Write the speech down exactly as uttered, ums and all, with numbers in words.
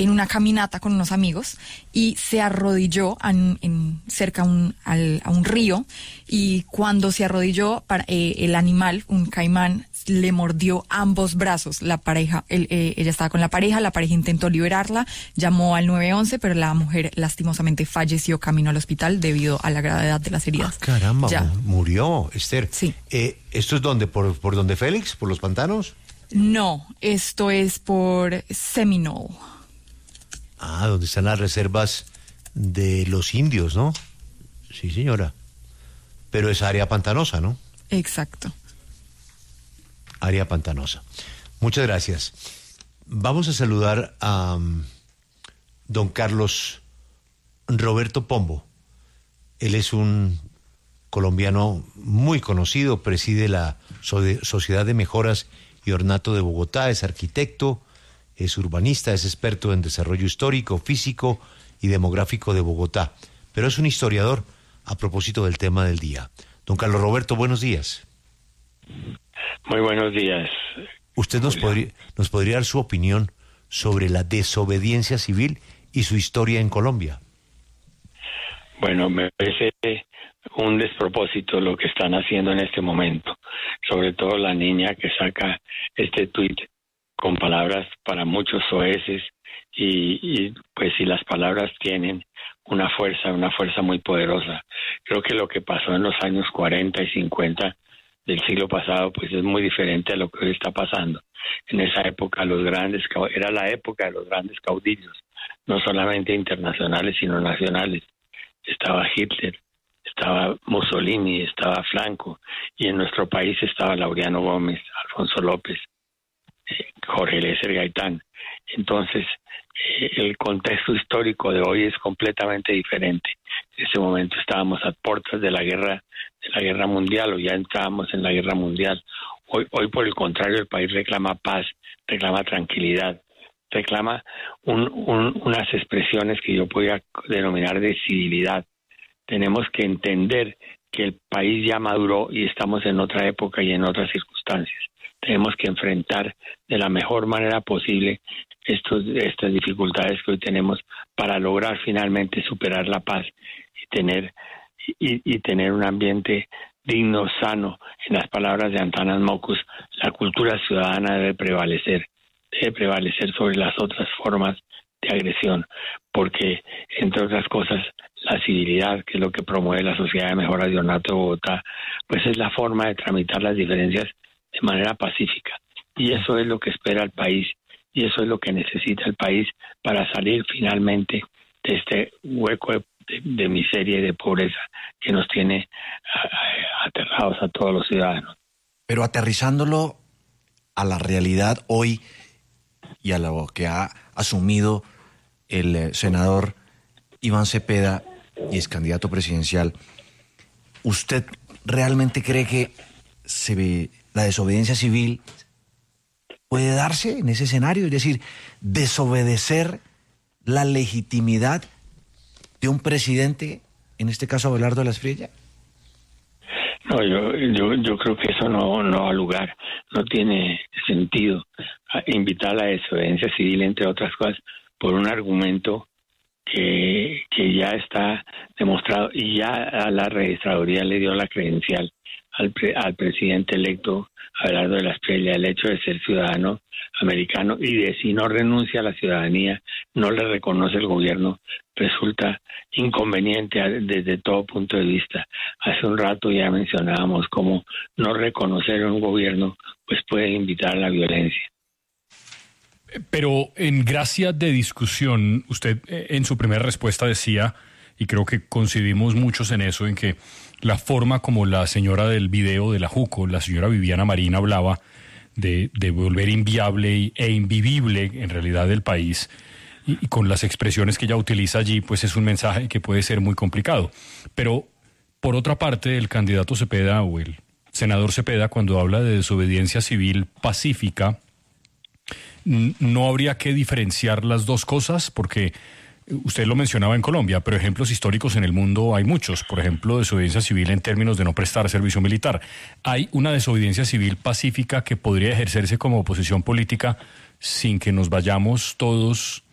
en una caminata con unos amigos y se arrodilló en, en, cerca a un, al, a un río, y cuando se arrodilló, para, eh, el animal, un caimán, le mordió ambos brazos. La pareja, él, eh, ella estaba con la pareja, la pareja intentó liberarla, llamó al nueve once, pero la mujer lastimosamente falleció camino al hospital debido a la gravedad de las heridas. Ah, caramba, ya. Murió, Esther. Sí. Eh, ¿Esto es dónde? ¿Por, por donde Félix? ¿Por los pantanos? No, esto es por Seminole. Ah, donde están las reservas de los indios, ¿no? Sí, señora. Pero es área pantanosa, ¿no? Exacto. Área pantanosa. Muchas gracias. Vamos a saludar a um, don Carlos Roberto Pombo. Él es un colombiano muy conocido, preside la so- Sociedad de Mejoras y Ornato de Bogotá, es arquitecto, es urbanista, es experto en desarrollo histórico, físico y demográfico de Bogotá, pero es un historiador a propósito del tema del día. Don Carlos Roberto, buenos días. Muy buenos días. ¿Usted nos podría, nos podría dar su opinión sobre la desobediencia civil y su historia en Colombia? Bueno, me parece un despropósito lo que están haciendo en este momento, sobre todo la niña que saca este tuit con palabras para muchos soeces y, y pues si las palabras tienen una fuerza, una fuerza muy poderosa. Creo que lo que pasó en los años cuarenta y cincuenta del siglo pasado pues es muy diferente a lo que hoy está pasando. En esa época los grandes era la época de los grandes caudillos, no solamente internacionales sino nacionales. Estaba Hitler, estaba Mussolini, estaba Franco, y en nuestro país estaba Laureano Gómez, Alfonso López, eh, Jorge Eliezer Gaitán. Entonces, eh, el contexto histórico de hoy es completamente diferente. En ese momento estábamos a puertas de la guerra, de la guerra mundial, o ya entrábamos en la guerra mundial. Hoy, hoy por el contrario, el país reclama paz, reclama tranquilidad, reclama un, un, unas expresiones que yo podría denominar de civilidad. Tenemos que entender que el país ya maduró y estamos en otra época y en otras circunstancias. Tenemos que enfrentar de la mejor manera posible estos, estas dificultades que hoy tenemos para lograr finalmente superar la paz y tener, y, y tener un ambiente digno, sano. En las palabras de Antanas Mockus, la cultura ciudadana debe prevalecer. debe prevalecer sobre las otras formas de agresión, porque, entre otras cosas, la civilidad, que es lo que promueve la Sociedad de Mejoras de Ornato de Bogotá, pues es la forma de tramitar las diferencias de manera pacífica. Y eso es lo que espera el país, y eso es lo que necesita el país para salir finalmente de este hueco de, de, de miseria y de pobreza que nos tiene a, a, aterrados a todos los ciudadanos. Pero aterrizándolo a la realidad hoy, y a lo que ha asumido el eh, senador Iván Cepeda y es candidato presidencial, ¿usted realmente cree que se ve, la desobediencia civil puede darse en ese escenario? Es decir, desobedecer la legitimidad de un presidente, en este caso Abelardo de la Espriella. No, yo, yo, yo creo que eso no, no ha lugar, no tiene sentido invitar a la desobediencia civil, entre otras cosas, por un argumento que, que ya está demostrado y ya a la registraduría le dio la credencial al, pre, al presidente electo Abelardo de la Espriella, el hecho de ser ciudadano americano y de si no renuncia a la ciudadanía, no le reconoce el gobierno, resulta inconveniente desde todo punto de vista. Hace un rato ya mencionábamos cómo no reconocer a un gobierno pues puede invitar a la violencia. Pero en gracia de discusión, usted en su primera respuesta decía, y creo que coincidimos muchos en eso, en que la forma como la señora del video de la Juco, la señora Viviana Marín, hablaba de, de volver inviable e invivible en realidad el país, y, y con las expresiones que ella utiliza allí, pues es un mensaje que puede ser muy complicado. Pero, por otra parte, el candidato Cepeda o el senador Cepeda, cuando habla de desobediencia civil pacífica, no habría que diferenciar las dos cosas, porque usted lo mencionaba en Colombia, pero ejemplos históricos en el mundo hay muchos. Por ejemplo, desobediencia civil en términos de no prestar servicio militar. Hay una desobediencia civil pacífica que podría ejercerse como oposición política sin que nos vayamos todos